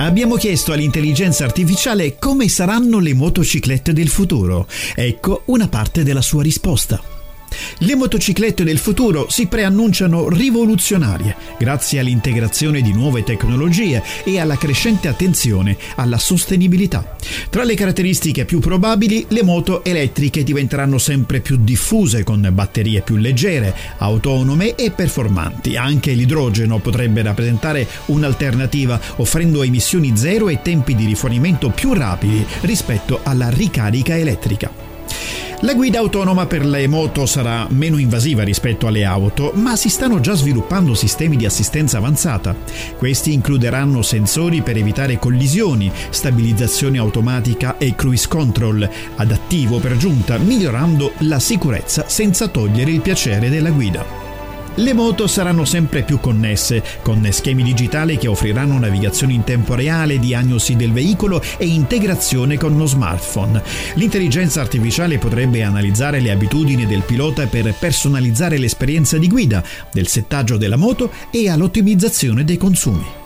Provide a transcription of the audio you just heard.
Abbiamo chiesto all'intelligenza artificiale come saranno le motociclette del futuro. Ecco una parte della sua risposta. Le motociclette del futuro si preannunciano rivoluzionarie grazie all'integrazione di nuove tecnologie e alla crescente attenzione alla sostenibilità. Tra le caratteristiche più probabili, le moto elettriche diventeranno sempre più diffuse con batterie più leggere, autonome e performanti. Anche l'idrogeno potrebbe rappresentare un'alternativa, offrendo emissioni zero e tempi di rifornimento più rapidi rispetto alla ricarica elettrica. La guida autonoma per le moto sarà meno invasiva rispetto alle auto, ma si stanno già sviluppando sistemi di assistenza avanzata. Questi includeranno sensori per evitare collisioni, stabilizzazione automatica e cruise control, adattivo per giunta, migliorando la sicurezza senza togliere il piacere della guida. Le moto saranno sempre più connesse, con schemi digitali che offriranno navigazione in tempo reale, diagnosi del veicolo e integrazione con lo smartphone. L'intelligenza artificiale potrebbe analizzare le abitudini del pilota per personalizzare l'esperienza di guida, del settaggio della moto e all'ottimizzazione dei consumi.